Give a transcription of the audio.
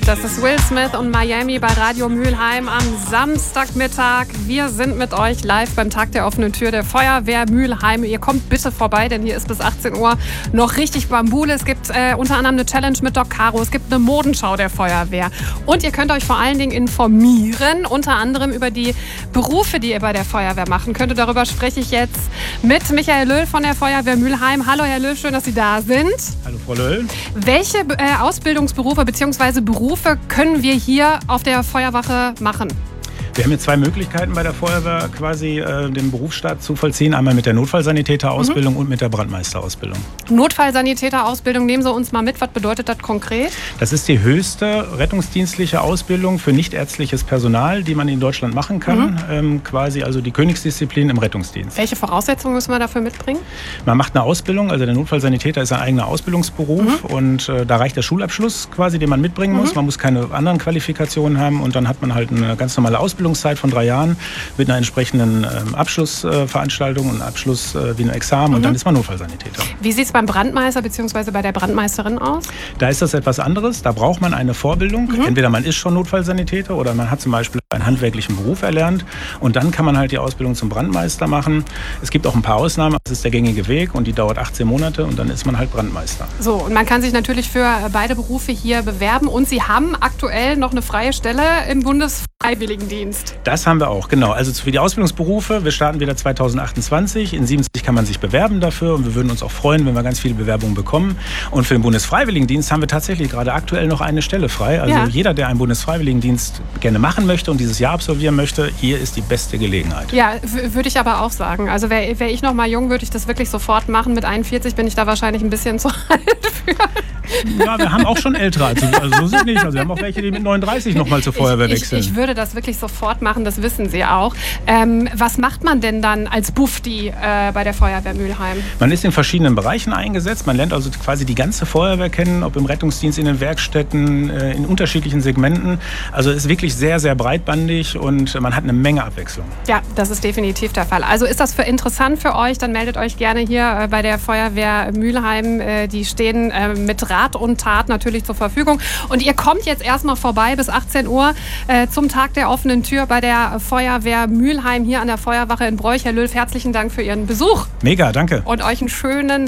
Das ist Will Smith und Miami bei Radio Mülheim am Samstagmittag. Wir sind mit euch live beim Tag der offenen Tür der Feuerwehr Mülheim. Ihr kommt bitte vorbei, denn hier ist bis 18 Uhr noch richtig Bambule. Es gibt unter anderem eine Challenge mit Doc Caro. Es gibt eine Modenschau der Feuerwehr. Und ihr könnt euch vor allen Dingen informieren, unter anderem über die Berufe, die ihr bei der Feuerwehr machen könnt. Und darüber spreche ich jetzt mit Michael Löhl von der Feuerwehr Mülheim. Hallo Herr Löhl, schön, dass Sie da sind. Hallo Frau Löhl. Welche Ausbildungsberufe bzw. Berufe können wir hier auf der Feuerwache machen? Wir haben hier zwei Möglichkeiten bei der Feuerwehr quasi den Berufsstart zu vollziehen. Einmal mit der Notfallsanitäterausbildung und mit der Brandmeisterausbildung. Notfallsanitäterausbildung, nehmen Sie uns mal mit. Was bedeutet das konkret? Das ist die höchste rettungsdienstliche Ausbildung für nichtärztliches Personal, die man in Deutschland machen kann. Quasi also die Königsdisziplin im Rettungsdienst. Welche Voraussetzungen müssen wir dafür mitbringen? Man macht eine Ausbildung, also der Notfallsanitäter ist ein eigener Ausbildungsberuf und da reicht der Schulabschluss quasi, den man mitbringen muss. Man muss keine anderen Qualifikationen haben und dann hat man halt eine ganz normale Ausbildungszeit von 3 Jahren mit einer entsprechenden Abschlussveranstaltung und Abschluss wie ein Examen und dann ist man Notfallsanitäter. Wie sieht es beim Brandmeister bzw. bei der Brandmeisterin aus? Da ist das etwas anderes. Da braucht man eine Vorbildung. Entweder man ist schon Notfallsanitäter oder man hat zum Beispiel einen handwerklichen Beruf erlernt und dann kann man halt die Ausbildung zum Brandmeister machen. Es gibt auch ein paar Ausnahmen. Das ist der gängige Weg und die dauert 18 Monate und dann ist man halt Brandmeister. So, und man kann sich natürlich für beide Berufe hier bewerben und Sie haben aktuell noch eine freie Stelle im Bundesfreiwilligendienst. Das haben wir auch, genau. Also für die Ausbildungsberufe, wir starten wieder 2028. In 77 kann man sich bewerben dafür und wir würden uns auch freuen, wenn wir ganz viele Bewerbungen bekommen. Und für den Bundesfreiwilligendienst haben wir tatsächlich gerade aktuell noch eine Stelle frei. Also jeder, der einen Bundesfreiwilligendienst gerne machen möchte und dieses Jahr absolvieren möchte, hier ist die beste Gelegenheit. Ja, würde ich aber auch sagen. Also wäre ich noch mal jung, würde ich das wirklich sofort machen. Mit 41 bin ich da wahrscheinlich ein bisschen zu alt für. Ja, wir haben auch schon Ältere. Also so ist es nicht. Also wir haben auch welche, die mit 39 noch mal zur Feuerwehr wechseln. Ich würde das wirklich sofort machen, das wissen Sie auch. Was macht man denn dann als Bufdi bei der Feuerwehr Mülheim? Man ist in verschiedenen Bereichen eingesetzt. Man lernt also quasi die ganze Feuerwehr kennen, ob im Rettungsdienst, in den Werkstätten, in unterschiedlichen Segmenten. Also es ist wirklich sehr, sehr breitbandig und man hat eine Menge Abwechslung. Ja, das ist definitiv der Fall. Also ist das interessant für euch, dann meldet euch gerne hier bei der Feuerwehr Mülheim. Die stehen mit Rat und Tat natürlich zur Verfügung. Und ihr kommt jetzt erstmal vorbei bis 18 Uhr zum Tag der offenen Tür bei der Feuerwehr Mülheim hier an der Feuerwache in Broich. Herr Löhl, herzlichen Dank für Ihren Besuch. Mega, danke. Und euch einen schönen